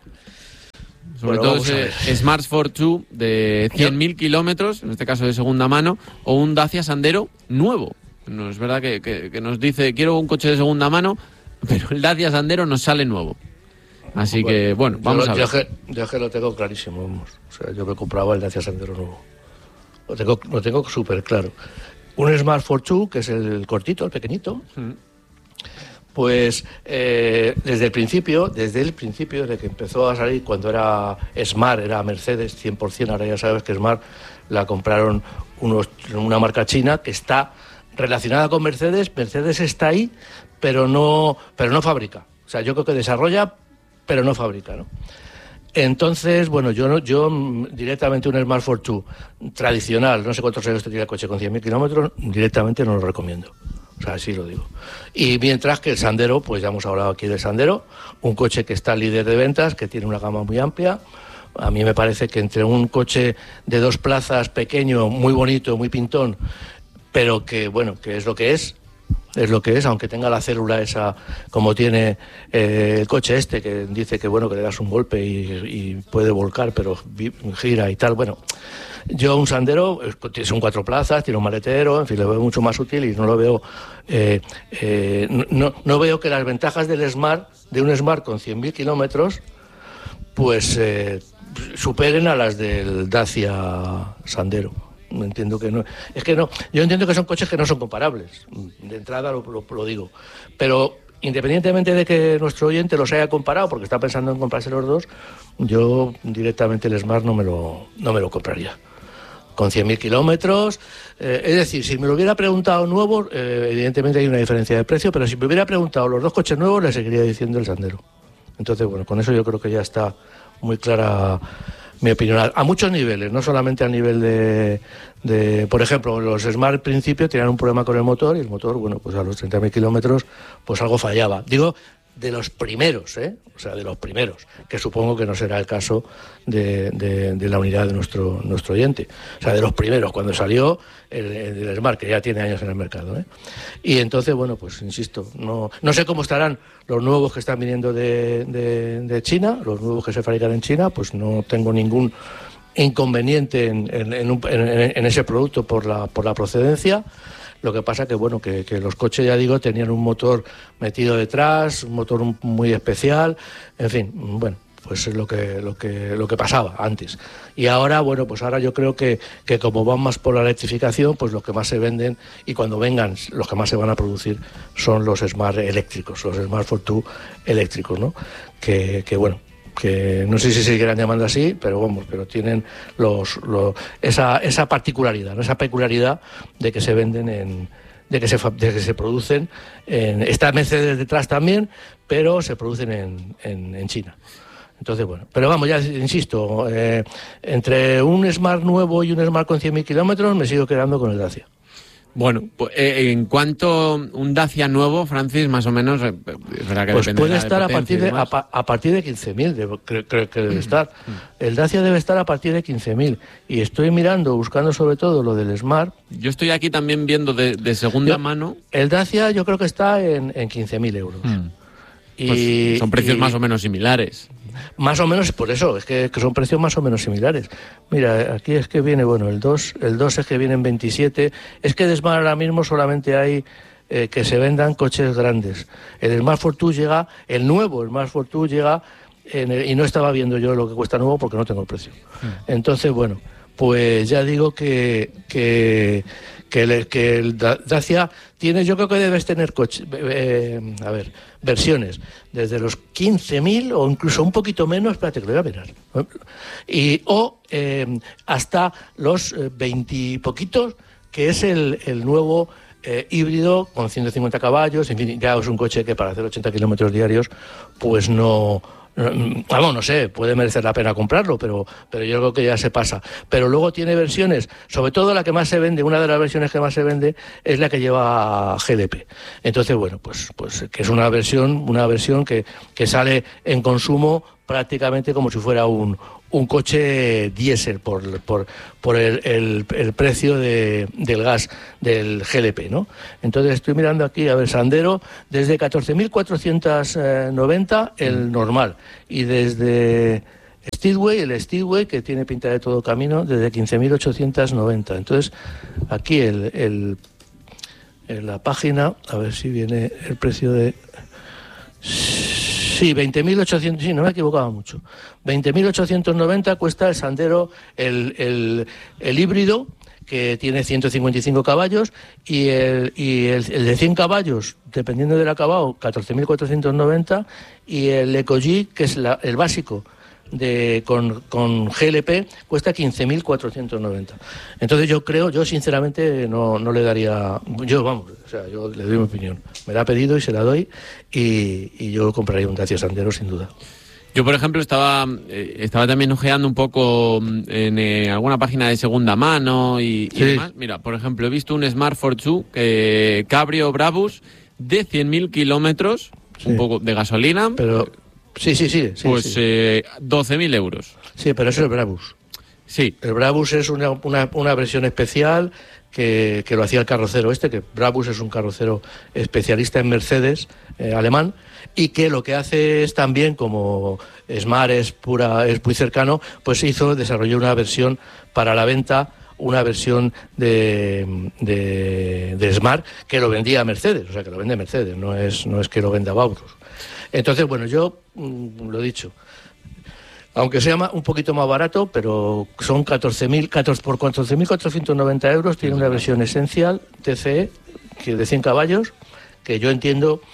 Sobre Bueno, todo vamos a ese Smart Fortwo de cien mil kilómetros, en este caso de segunda mano, o un Dacia Sandero nuevo. No es verdad que, que, que nos dice quiero un coche de segunda mano, pero el Dacia Sandero nos sale nuevo. Así bueno, que, bueno, vamos yo, a ver. Yo que, yo que lo tengo clarísimo, vamos. O sea, yo me compraba el Dacia Sandero nuevo. Lo tengo, lo tengo súper claro. Un Smart Fortwo, que es el cortito, el pequeñito, mm. pues eh, desde el principio, desde el principio, desde que empezó a salir, cuando era Smart, era Mercedes cien por ciento, ahora ya sabes que Smart la compraron unos, una marca china que está relacionada con Mercedes. Mercedes está ahí, pero no, pero no fabrica. O sea, yo creo que desarrolla, pero no fabrica, ¿no? Entonces, bueno, yo no, yo directamente un Smart Fortwo tradicional, no sé cuántos años tendría el coche con cien mil kilómetros, directamente no lo recomiendo. O sea, así lo digo. Y mientras que el Sandero, pues ya hemos hablado aquí del Sandero, un coche que está líder de ventas, que tiene una gama muy amplia. A mí me parece que entre un coche de dos plazas pequeño, muy bonito, muy pintón, pero que, bueno, que es lo que es, es lo que es, aunque tenga la célula esa como tiene eh, el coche este, que dice que bueno que le das un golpe y, y puede volcar, pero gira y tal. Bueno, yo un Sandero, son cuatro plazas, tiene un maletero, en fin, lo veo mucho más útil y no lo veo, eh, eh, no, no veo que las ventajas del Smart, de un Smart con cien mil kilómetros, pues eh, superen a las del Dacia Sandero. Entiendo que no, es que no, yo entiendo que son coches que no son comparables, de entrada lo, lo, lo digo, pero independientemente de que nuestro oyente los haya comparado porque está pensando en comprarse los dos, yo directamente el Smart no me lo, no me lo compraría con cien mil kilómetros, eh, es decir, si me lo hubiera preguntado nuevo, eh, evidentemente hay una diferencia de precio, pero si me hubiera preguntado los dos coches nuevos, le seguiría diciendo el Sandero. Entonces, bueno, con eso yo creo que ya está muy clara mi opinión, a muchos niveles, no solamente a nivel de, de, por ejemplo, los Smart al principio tenían un problema con el motor y el motor, bueno, pues a los treinta mil kilómetros, pues algo fallaba. Digo, de los primeros, ¿eh? O sea, de los primeros, que supongo que no será el caso de, de, de la unidad de nuestro, nuestro oyente. O sea, de los primeros, cuando salió el, el, el Smart, que ya tiene años en el mercado, ¿eh? Y entonces, bueno, pues insisto, no, no sé cómo estarán los nuevos que están viniendo de, de, de China, los nuevos que se fabrican en China, pues no tengo ningún inconveniente en, en, en, un, en, en ese producto por la, por la procedencia. Lo que pasa que, bueno, que, que los coches, ya digo, tenían un motor metido detrás, un motor muy especial, en fin, bueno, pues es lo que, lo que, lo que pasaba antes. Y ahora, bueno, pues ahora yo creo que, que como van más por la electrificación, pues los que más se venden, y cuando vengan, los que más se van a producir son los Smart eléctricos, los Smart Fortwo eléctricos, ¿no? Que, que bueno, que no sé si se quieran llamando así, pero vamos, pero tienen los, los esa esa particularidad, ¿no? Esa peculiaridad de que se venden en, de que se de que se producen en, está Mercedes detrás también, pero se producen en, en, en China. Entonces, bueno, pero vamos, ya insisto, eh, entre un Smart nuevo y un Smart con cien mil kilómetros me sigo quedando con el Dacia. Bueno, pues, eh, en cuanto un Dacia nuevo, Francis, más o menos, eh, es verdad que pues depende puede de estar a partir de, a, a partir de quince mil, creo, creo que debe estar. El Dacia debe estar a partir de quince mil. Y estoy mirando, buscando sobre todo lo del Smart. Yo estoy aquí también viendo de, de segunda yo, mano. El Dacia yo creo que está en, en quince mil euros. Mm. Y, pues son precios y, más o menos similares. Más o menos, por eso, es que, que son precios más o menos similares. Mira, aquí es que viene, bueno, el dos, el dos es que viene en veintisiete. Es que de Smart ahora mismo solamente hay eh, que se vendan coches grandes. El Smart Fortwo llega, el nuevo Smart Fortwo llega en el, y no estaba viendo yo lo que cuesta nuevo porque no tengo el precio. Entonces, bueno, pues ya digo que que, que, el, que el Dacia tiene, yo creo que debes tener coche, eh, a ver, versiones desde los quince mil o incluso un poquito menos, espérate que lo voy a mirar, y, o eh, hasta los veinte y poquitos, que es el, el nuevo eh, híbrido con ciento cincuenta caballos, en fin, ya es un coche que para hacer ochenta kilómetros diarios, pues no... Vamos, no sé, puede merecer la pena comprarlo, pero, pero yo creo que ya se pasa. Pero luego tiene versiones, sobre todo la que más se vende, una de las versiones que más se vende es la que lleva G L P. Entonces, bueno, pues, pues que es una versión, una versión que, que sale en consumo prácticamente como si fuera un, un coche diésel por, por, por el, el, el precio de, del gas del G L P, ¿no? Entonces estoy mirando aquí, a ver, Sandero, desde catorce mil cuatrocientos noventa el normal, y desde Speedway, el Speedway, que tiene pinta de todo camino, desde quince mil ochocientos noventa. Entonces, aquí el, el, en la página, a ver si viene el precio de... Sí, veinte mil ochocientos, sí, no me equivocaba mucho. veinte mil ochocientos noventa cuesta el Sandero, el, el, el híbrido, que tiene ciento cincuenta y cinco caballos, y el, y el, el de cien caballos, dependiendo del acabado, catorce mil cuatrocientos noventa, y el EcoG, que es la, el básico, de con, con G L P, cuesta quince mil cuatrocientos noventa. Entonces yo creo, yo sinceramente no, no le daría, yo vamos, o sea, yo le doy mi opinión. Me la ha pedido y se la doy, y, y yo compraría un Dacia Sandero sin duda. Yo, por ejemplo, estaba eh, estaba también ojeando un poco en eh, alguna página de segunda mano y, y sí. demás. Mira, por ejemplo, he visto un Smart Fortwo eh, Cabrio Brabus de cien mil kilómetros, sí. un poco de gasolina. Pero sí, sí, sí. sí pues sí. Eh, doce mil euros. Sí, pero es el Brabus. Sí. El Brabus es una, una, una versión especial que, que lo hacía el carrocero este, que Brabus es un carrocero especialista en Mercedes, eh, alemán, y que lo que hace es también, como Smart es pura, es muy cercano, pues hizo, desarrolló una versión para la venta, una versión de, de, de Smart que lo vendía a Mercedes, o sea que lo vende Mercedes, no es, no es que lo venda Bauros. Entonces, bueno, yo mmm, lo he dicho, aunque sea un poquito más barato, pero son catorce mil, catorce por catorce mil cuatrocientos noventa euros, tiene una versión esencial T C E que de cien caballos, que yo entiendo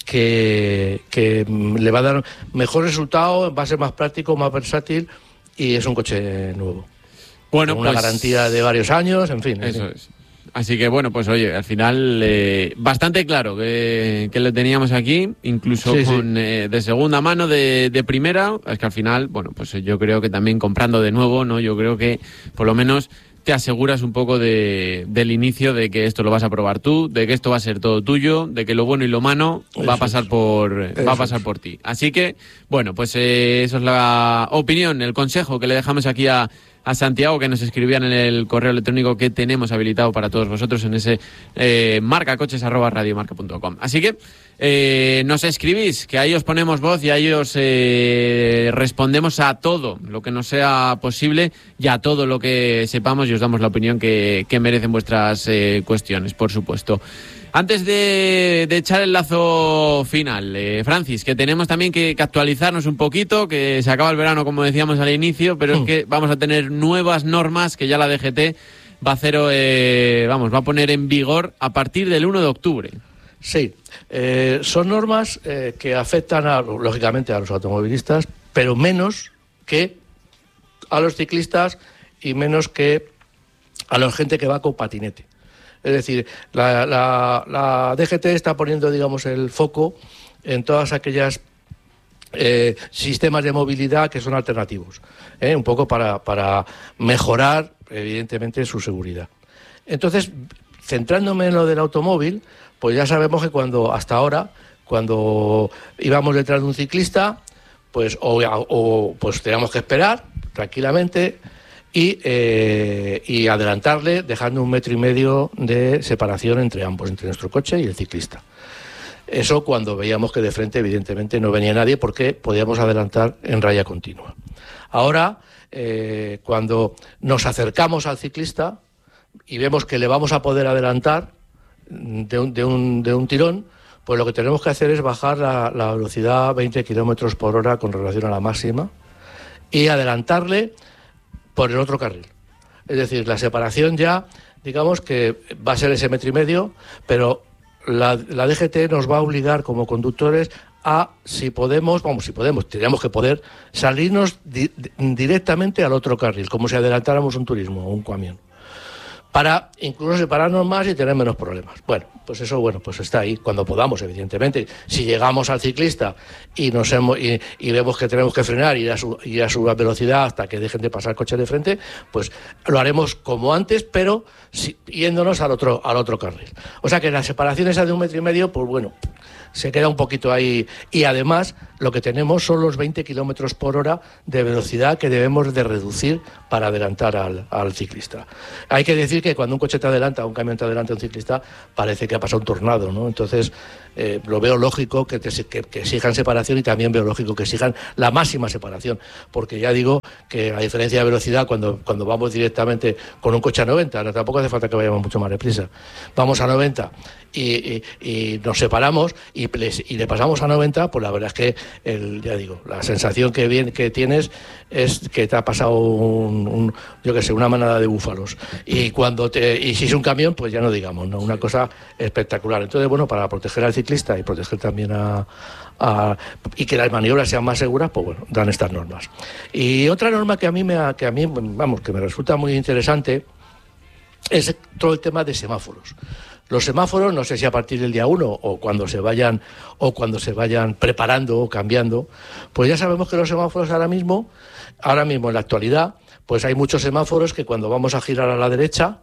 que, que le va a dar mejor resultado, va a ser más práctico, más versátil, y es un coche nuevo. Bueno, con una pues, garantía de varios años, en fin. Eso en fin. es. Así que bueno, pues oye, al final eh, bastante claro que, que lo teníamos aquí, incluso sí, con sí. Eh, de segunda mano, de, de primera. Es que al final, bueno, pues yo creo que también comprando de nuevo, ¿no? Yo creo que por lo menos te aseguras un poco de, del inicio de que esto lo vas a probar tú, de que esto va a ser todo tuyo, de que lo bueno y lo malo eso va a pasar es. por eso va a pasar es. por ti. Así que, bueno, pues eh, eso es la opinión, el consejo que le dejamos aquí a a Santiago, que nos escribían en el correo electrónico que tenemos habilitado para todos vosotros en ese eh, marcacoches arroba radiomarca punto com. Así que eh, nos escribís, que ahí os ponemos voz y ahí os eh, respondemos a todo lo que nos sea posible y a todo lo que sepamos, y os damos la opinión que, que merecen vuestras eh, cuestiones, por supuesto. Antes de, de echar el lazo final, eh, Francis, que tenemos también que, que actualizarnos un poquito, que se acaba el verano, como decíamos al inicio, pero mm. es que vamos a tener nuevas normas que ya la D G T va a hacer, eh, vamos, va a poner en vigor a partir del uno de octubre. Sí, eh, son normas eh, que afectan, a, lógicamente, a los automovilistas, pero menos que a los ciclistas y menos que a la gente que va con patinete. Es decir, la, la, la D G T está poniendo, digamos, el foco en todas aquellas eh, sistemas de movilidad que son alternativos, ¿eh? un poco para, para mejorar, evidentemente, su seguridad. Entonces, centrándome en lo del automóvil, pues ya sabemos que cuando hasta ahora, cuando íbamos detrás de un ciclista, pues o, o pues teníamos que esperar tranquilamente y, eh, y adelantarle dejando un metro y medio de separación entre ambos, entre nuestro coche y el ciclista. Eso cuando veíamos que de frente evidentemente no venía nadie, porque podíamos adelantar en raya continua. Ahora, eh, cuando nos acercamos al ciclista y vemos que le vamos a poder adelantar de un, de un, de un tirón, pues lo que tenemos que hacer es bajar la, la velocidad a veinte kilómetros por hora con relación a la máxima y adelantarle por el otro carril. Es decir, la separación ya, digamos que va a ser ese metro y medio, pero la, la D G T nos va a obligar como conductores a, si podemos, vamos, si podemos, tenemos que poder salirnos di, directamente al otro carril, como si adelantáramos un turismo o un camión, para incluso separarnos más y tener menos problemas. Bueno, pues eso, bueno, pues está ahí, cuando podamos, evidentemente. Si llegamos al ciclista y nos hemos y, y vemos que tenemos que frenar y ir a su, ir a su velocidad hasta que dejen de pasar coches de frente, pues lo haremos como antes, pero si, yéndonos al otro, al otro carril. O sea que la separación esa de un metro y medio, pues bueno, se queda un poquito ahí. Y además lo que tenemos son los veinte kilómetros por hora de velocidad que debemos de reducir para adelantar al, al ciclista. Hay que decir que cuando un coche te adelanta, un camión te adelanta a un ciclista, parece que ha pasado un tornado, ¿no? Entonces eh, lo veo lógico que, te, que, que exijan separación, y también veo lógico que exijan la máxima separación, porque ya digo que a diferencia de velocidad, cuando, cuando vamos directamente con un coche a noventa, no, tampoco hace falta que vayamos mucho más deprisa, vamos a noventa y, y, y nos separamos y, y le pasamos a noventa, pues la verdad es que el, ya digo, la sensación que, bien, que tienes es que te ha pasado un, un, yo qué sé, una manada de búfalos, y cuando te, y si es un camión, pues ya no digamos, ¿no? Una cosa espectacular. Entonces, bueno, para proteger al ciclista y proteger también a, a y que las maniobras sean más seguras, pues bueno, dan estas normas. Y otra norma que a mí me que a mí, vamos, que me resulta muy interesante es todo el tema de semáforos. Los semáforos, no sé si a partir del día uno o cuando se vayan o cuando se vayan preparando o cambiando, pues ya sabemos que los semáforos ahora mismo, ahora mismo en la actualidad, pues hay muchos semáforos que cuando vamos a girar a la derecha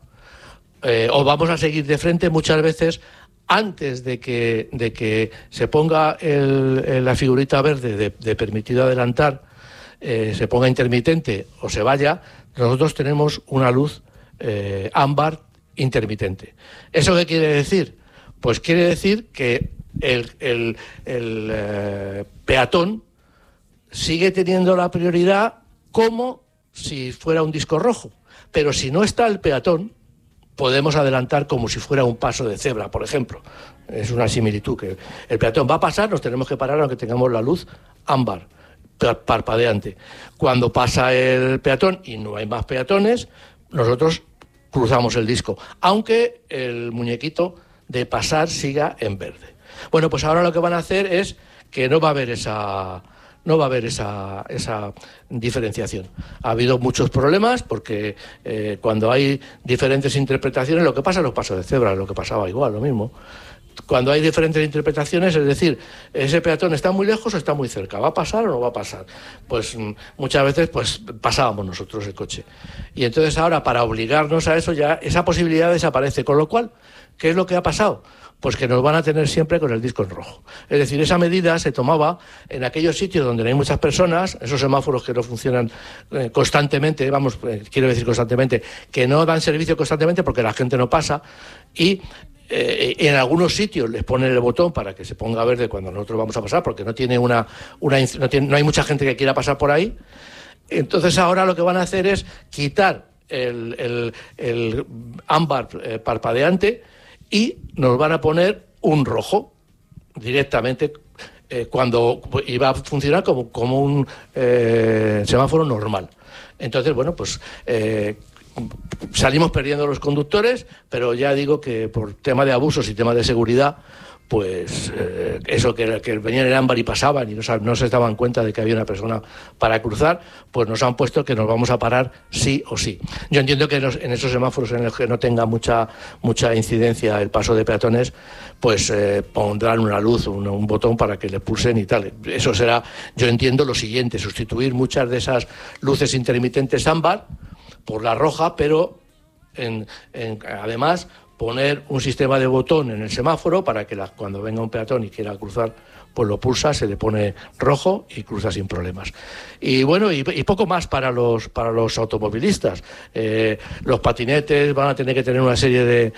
eh, o vamos a seguir de frente, muchas veces antes de que, de que se ponga el, el, la figurita verde de, de permitido adelantar, eh, se ponga intermitente o se vaya, nosotros tenemos una luz eh, ámbar intermitente. ¿Eso qué quiere decir? Pues quiere decir que el, el, el eh, peatón sigue teniendo la prioridad como si fuera un disco rojo, pero si no está el peatón, podemos adelantar como si fuera un paso de cebra, por ejemplo. Es una similitud, que el peatón va a pasar, nos tenemos que parar aunque tengamos la luz ámbar, parpadeante. Cuando pasa el peatón y no hay más peatones, nosotros cruzamos el disco, aunque el muñequito de pasar siga en verde. Bueno, pues ahora lo que van a hacer es que no va a haber esa... no va a haber esa, esa diferenciación. Ha habido muchos problemas porque eh, cuando hay diferentes interpretaciones, lo que pasa en los pasos de cebra, lo que pasaba igual, lo mismo. Cuando hay diferentes interpretaciones, es decir, ese peatón está muy lejos o está muy cerca, ¿va a pasar o no va a pasar? Pues muchas veces pues pasábamos nosotros el coche. Y entonces ahora, para obligarnos a eso, ya esa posibilidad desaparece. Con lo cual, ¿qué es lo que ha pasado? Pues que nos van a tener siempre con el disco en rojo. Es decir, esa medida se tomaba en aquellos sitios donde no hay muchas personas, esos semáforos que no funcionan eh, constantemente, vamos, eh, quiero decir constantemente, que no dan servicio constantemente porque la gente no pasa, y eh, en algunos sitios les ponen el botón para que se ponga verde cuando nosotros vamos a pasar, porque no tiene una, una no, tiene, no hay mucha gente que quiera pasar por ahí. Entonces ahora lo que van a hacer es quitar el, el, el ámbar eh, parpadeante y nos van a poner un rojo directamente eh, cuando iba a funcionar como, como un eh, semáforo normal. Entonces, bueno, pues eh, salimos perdiendo los conductores, pero ya digo que por tema de abusos y tema de seguridad, pues eh, eso que, que venían en ámbar y pasaban y no, no se daban cuenta de que había una persona para cruzar, pues nos han puesto que nos vamos a parar sí o sí. Yo entiendo que en, los, en esos semáforos en los que no tenga mucha mucha incidencia el paso de peatones, pues eh, pondrán una luz, un, un botón para que le pulsen y tal. Eso será, yo entiendo lo siguiente, sustituir muchas de esas luces intermitentes ámbar por la roja, pero en, en, además poner un sistema de botón en el semáforo para que la, cuando venga un peatón y quiera cruzar, pues lo pulsa, se le pone rojo y cruza sin problemas. Y bueno, y, y poco más para los para los automovilistas. Eh, los patinetes van a tener que tener una serie de,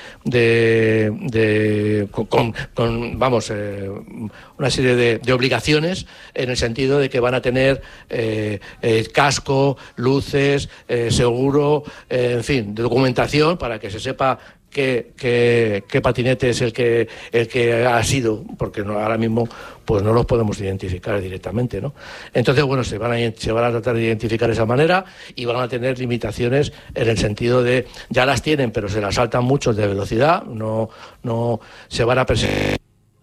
de, de con, con vamos, eh, una serie de, de obligaciones, en el sentido de que van a tener eh, eh, casco, luces, eh, seguro, eh, en fin, de documentación para que se sepa qué, qué, qué patinete es el que el que ha sido, porque no, ahora mismo pues no los podemos identificar directamente, ¿no? Entonces, bueno, se van a se van a tratar de identificar de esa manera y van a tener limitaciones en el sentido de, ya las tienen, pero se las saltan muchos de velocidad, no, no se van a perseguir.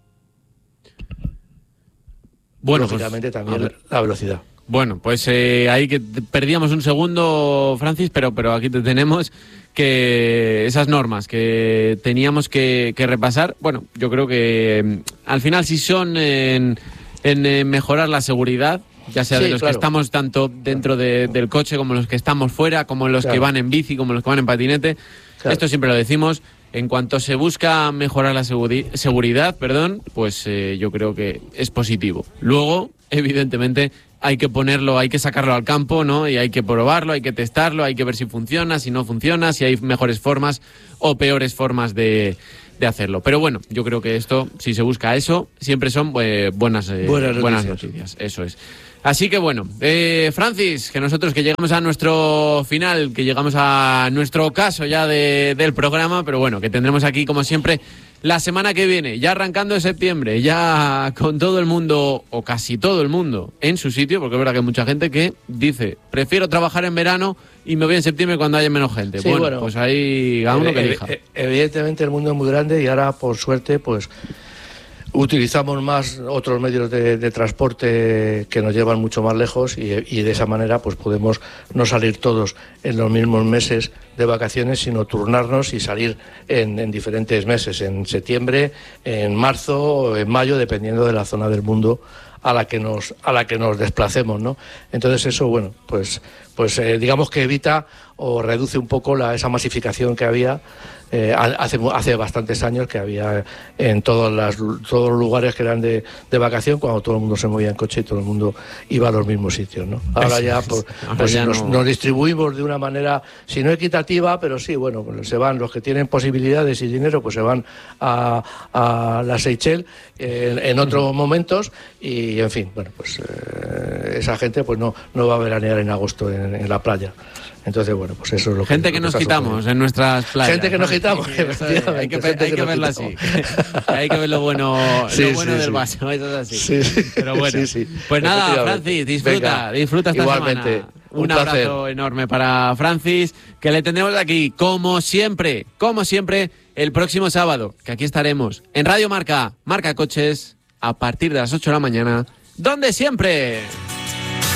Bueno, lógicamente pues, también la velocidad. Bueno, pues eh, ahí que perdíamos un segundo, Francis, pero, pero aquí te tenemos, que esas normas que teníamos que, que repasar, bueno, yo creo que eh, al final si son en, en eh, mejorar la seguridad, ya sea sí, de los claro. que estamos tanto dentro de, del coche como los que estamos fuera, como los claro. que van en bici, como los que van en patinete, claro. esto siempre lo decimos. En cuanto se busca mejorar la seguri- seguridad, perdón, pues eh, yo creo que es positivo. Luego, evidentemente, hay que ponerlo, hay que sacarlo al campo, ¿no? Y hay que probarlo, hay que testarlo, hay que ver si funciona, si no funciona, si hay mejores formas o peores formas de, de hacerlo. Pero bueno, yo creo que esto, si se busca eso, siempre son eh, buenas, eh, buenas, noticias. buenas noticias. Eso es. Así que bueno, eh, Francis, que nosotros que llegamos a nuestro final, que llegamos a nuestro caso ya de, del programa, pero bueno, que tendremos aquí como siempre la semana que viene, ya arrancando en septiembre, ya con todo el mundo, o casi todo el mundo, en su sitio, porque es verdad que hay mucha gente que dice, prefiero trabajar en verano y me voy en septiembre cuando haya menos gente. Sí, bueno, bueno, pues ahí a uno que elija. Evidentemente el mundo es muy grande y ahora, por suerte, pues utilizamos más otros medios de, de transporte que nos llevan mucho más lejos y, y de esa manera pues podemos no salir todos en los mismos meses de vacaciones, sino turnarnos y salir en, en diferentes meses, en septiembre, en marzo, en mayo, dependiendo de la zona del mundo a la que nos a la que nos desplacemos, ¿no? Entonces eso, bueno, pues pues eh, digamos que evita o reduce un poco la, esa masificación que había eh, hace hace bastantes años, que había en todos las todos los lugares que eran de, de vacación, cuando todo el mundo se movía en coche y todo el mundo iba a los mismos sitios, ¿no? Ahora ya pues, pues ya nos, no... nos distribuimos de una manera, si no equitativa, pero sí, bueno, pues se van los que tienen posibilidades y dinero, pues se van a, a la Seychelles en, en otros momentos y en fin, bueno, pues eh, esa gente pues no no va a veranear en agosto en, en la playa. Entonces, bueno, pues eso es lo que... Gente que, que nos quitamos sucediendo en nuestras playas. Gente que nos quitamos, sí, hay que, hay que, que verla así. Hay que ver lo bueno, sí, lo bueno sí, del sí. vaso, eso es así. Sí, sí. Pero bueno, sí, sí. Pues nada, Francis, disfruta, Venga, disfruta esta igualmente, semana. Un, un abrazo enorme para Francis, que le tendremos aquí, como siempre, como siempre, el próximo sábado, que aquí estaremos en Radio Marca, Marca Coches, a partir de las ocho de la mañana, donde siempre...